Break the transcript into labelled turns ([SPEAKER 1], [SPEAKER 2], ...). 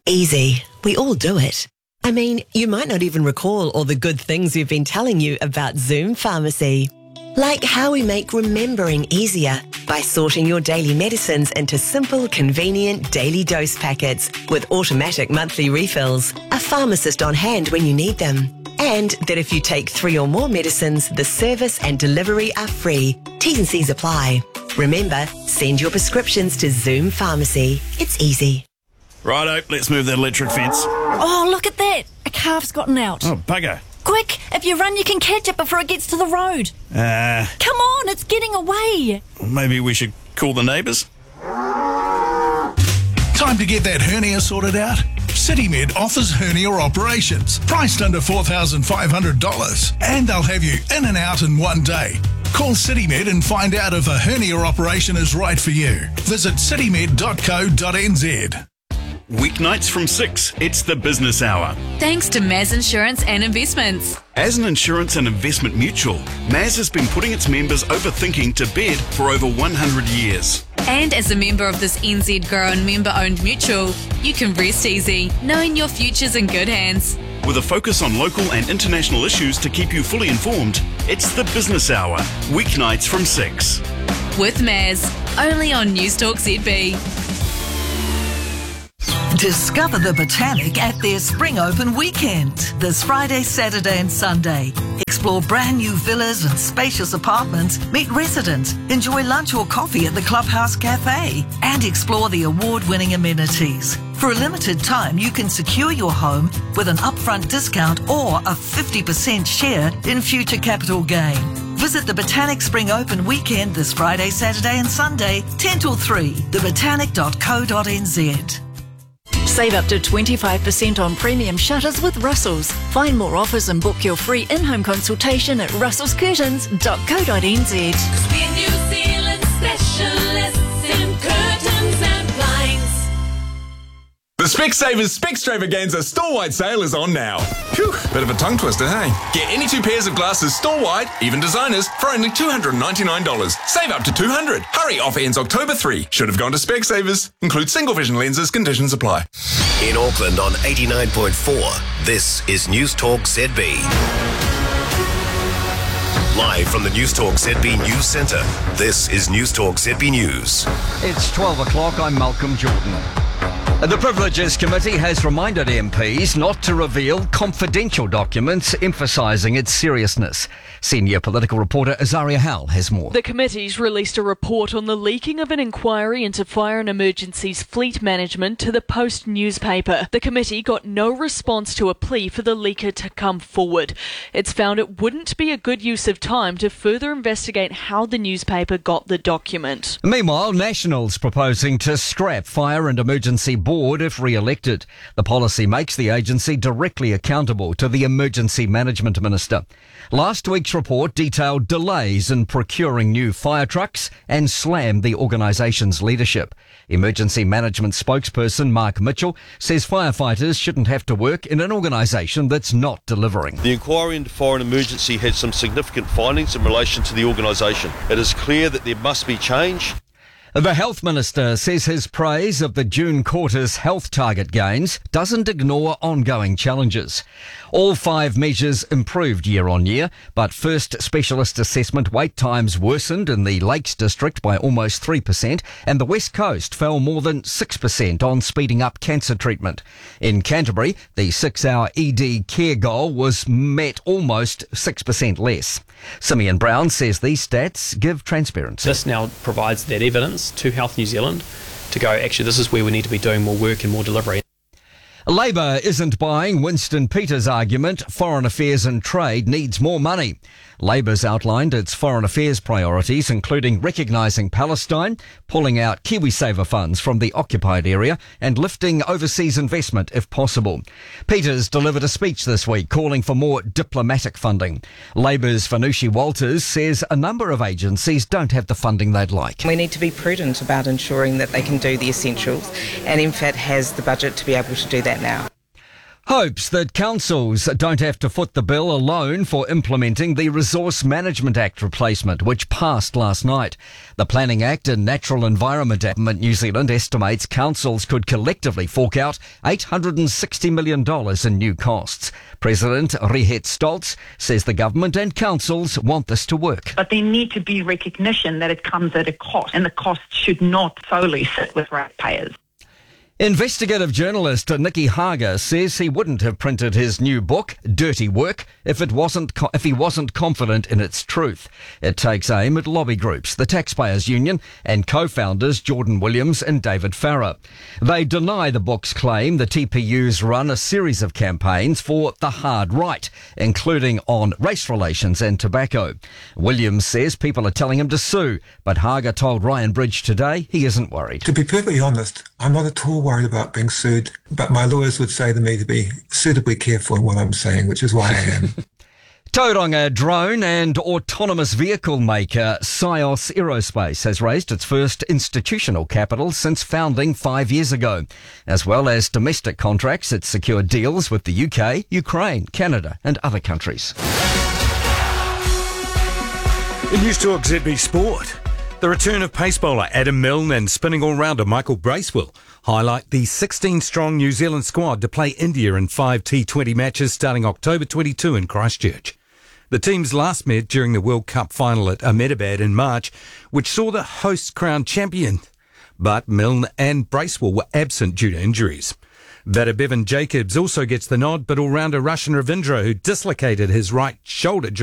[SPEAKER 1] Easy. We all do it. I mean, you might not even recall all the good things we've been telling you about Zoom Pharmacy. Like how we make remembering easier by sorting your daily medicines into simple, convenient daily dose packets with automatic monthly refills, a pharmacist on hand when you need them. And that if you take 3 or more medicines, the service and delivery are free. T's and C's apply. Remember, send your prescriptions to Zoom Pharmacy. It's easy.
[SPEAKER 2] Righto, let's move that electric fence.
[SPEAKER 3] Oh, look at that. A calf's gotten out.
[SPEAKER 2] Oh, bugger.
[SPEAKER 3] Quick, if you run, you can catch it before it gets to the road. Come on, it's getting away.
[SPEAKER 2] Maybe we should call the neighbours?
[SPEAKER 4] Time to get that hernia sorted out? CityMed offers hernia operations, priced under $4,500, and they'll have you in and out in one day. Call CityMed and find out if a hernia operation is right for you. Visit citymed.co.nz.
[SPEAKER 2] Weeknights from 6, it's the business hour.
[SPEAKER 5] Thanks to Maz Insurance and Investments.
[SPEAKER 2] As an insurance and investment mutual, Maz has been putting its members overthinking to bed for over 100 years.
[SPEAKER 5] And as a member of this NZ grown member-owned mutual, you can rest easy, knowing your future's in good hands.
[SPEAKER 2] With a focus on local and international issues to keep you fully informed, it's the business hour, weeknights from 6.
[SPEAKER 5] With Maz, only on Newstalk ZB.
[SPEAKER 6] Discover the Botanic at their Spring Open weekend, this Friday, Saturday and Sunday. Explore brand new villas and spacious apartments, meet residents, enjoy lunch or coffee at the Clubhouse Cafe, and explore the award-winning amenities. For a limited time, you can secure your home with an upfront discount or a 50% share in future capital gain. Visit the Botanic Spring Open weekend this Friday, Saturday and Sunday, 10 till 3, thebotanic.co.nz.
[SPEAKER 3] Save up to 25% on premium shutters with Russell's. Find more offers and book your free in-home consultation at russellscurtains.co.nz.
[SPEAKER 7] 'Cause we're New Zealand specialists in curtains and blinds.
[SPEAKER 8] The Specsavers Specstravaganza store-wide sale is on now. Phew, bit of a tongue twister, hey? Get any 2 pairs of glasses store-wide, even designers, for only $299. Save up to $200. Hurry, offer ends October 3. Should have gone to Specsavers. Include single vision lenses, conditions apply.
[SPEAKER 9] In Auckland on 89.4, this is Newstalk ZB. Live from the Newstalk ZB News Centre, this is Newstalk ZB News.
[SPEAKER 10] It's 12 o'clock, I'm Malcolm Jordan. The Privileges Committee has reminded MPs not to reveal confidential documents, emphasising its seriousness. Senior political reporter Azaria Howell has more.
[SPEAKER 11] The committee's released a report on the leaking of an inquiry into fire and emergencies fleet management to the Post newspaper. The committee got no response to a plea for the leaker to come forward. It's found it wouldn't be a good use of time to further investigate how the newspaper got the document.
[SPEAKER 10] Meanwhile, Nationals proposing to scrap Fire and Emergency Board if re-elected. The policy makes the agency directly accountable to the Emergency Management Minister. Last week's report detailed delays in procuring new fire trucks and slammed the organisation's leadership. Emergency Management spokesperson Mark Mitchell says firefighters shouldn't have to work in an organisation that's not delivering.
[SPEAKER 12] The inquiry into fire and emergency had some significant findings in relation to the organisation. It is clear that there must be change.
[SPEAKER 10] The Health Minister says his praise of the June quarter's health target gains doesn't ignore ongoing challenges. All 5 measures improved year on year, but first specialist assessment wait times worsened in the Lakes District by almost 3%, and the West Coast fell more than 6% on speeding up cancer treatment. In Canterbury, the 6-hour ED care goal was met almost 6% less. Simeon Brown says these stats give transparency.
[SPEAKER 13] This now provides that evidence to Health New Zealand to go, actually, this is where we need to be doing more work and more delivery.
[SPEAKER 10] Labor isn't buying Winston Peters' argument Foreign Affairs and Trade needs more money. Labor's outlined its foreign affairs priorities, including recognising Palestine, pulling out KiwiSaver funds from the occupied area and lifting overseas investment if possible. Peters delivered a speech this week calling for more diplomatic funding. Labor's Fanushi Walters says a number of agencies don't have the funding they'd like.
[SPEAKER 14] We need to be prudent about ensuring that they can do the essentials, and MFAT has the budget to be able to do that now.
[SPEAKER 10] Hopes that councils don't have to foot the bill alone for implementing the Resource Management Act replacement, which passed last night. The Planning Act and Natural Environment Act New Zealand estimates councils could collectively fork out $860 million in new costs. President Richard Stoltz says the government and councils want this to work.
[SPEAKER 14] But there need to be recognition that it comes at a cost, and the cost should not solely sit with ratepayers.
[SPEAKER 10] Investigative journalist Nicky Hager says he wouldn't have printed his new book, Dirty Work, if he wasn't confident in its truth. It takes aim at lobby groups, the Taxpayers Union, and co-founders Jordan Williams and David Farrar. They deny the book's claim the TPU's run a series of campaigns for the hard right, including on race relations and tobacco. Williams says people are telling him to sue, but Hager told Ryan Bridge today he isn't worried.
[SPEAKER 15] To be perfectly honest, I'm not at all worried about being sued, but my lawyers would say to me to be suitably careful in what I'm saying, which is why I am.
[SPEAKER 10] Tauranga drone and autonomous vehicle maker Sios Aerospace has raised its first institutional capital since founding 5 years ago. As well as domestic contracts, it's secured deals with the UK, Ukraine, Canada and other countries.
[SPEAKER 16] In News Talk ZB Sport, the return of pace bowler Adam Milne and spinning all-rounder Michael Bracewell highlight the 16-strong New Zealand squad to play India in 5 T20 matches starting October 22 in Christchurch. The teams last met during the World Cup final at Ahmedabad in March, which saw the hosts crowned champion. But Milne and Bracewell were absent due to injuries. Batter Bevan Jacobs also gets the nod, but all-rounder Roshan Ravindra, who dislocated his right shoulder